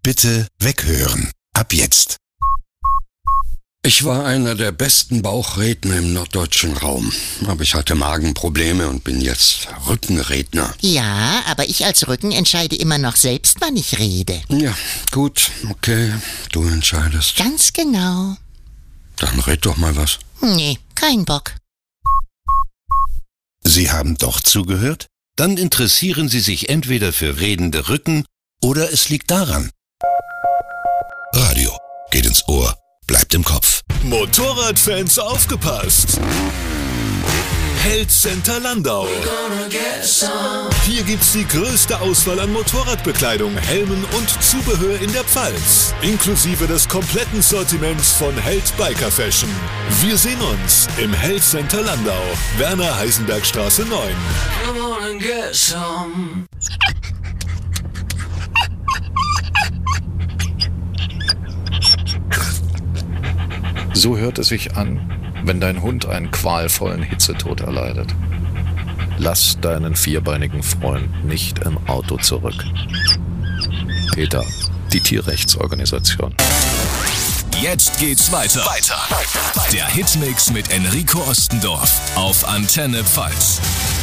Bitte weghören. Ab jetzt. Ich war einer der besten Bauchredner im norddeutschen Raum. Aber ich hatte Magenprobleme und bin jetzt Rückenredner. Ja, aber ich als Rücken entscheide immer noch selbst, wann ich rede. Ja, gut, okay, du entscheidest. Ganz genau. Dann red doch mal was. Nee, kein Bock. Sie haben doch zugehört? Dann interessieren Sie sich entweder für redende Rücken oder es liegt daran. Radio geht ins Ohr, bleibt im Kopf. Motorradfans aufgepasst! Held Center Landau. Hier gibt's die größte Auswahl an Motorradbekleidung, Helmen und Zubehör in der Pfalz. Inklusive des kompletten Sortiments von Held Biker Fashion. Wir sehen uns im Held Center Landau, Werner-Heisenberg-Straße 9. So hört es sich an, wenn dein Hund einen qualvollen Hitzetod erleidet. Lass deinen vierbeinigen Freund nicht im Auto zurück. PETA, die Tierrechtsorganisation. Jetzt geht's weiter. Der Hitmix mit Enrico Ostendorf auf Antenne Pfalz.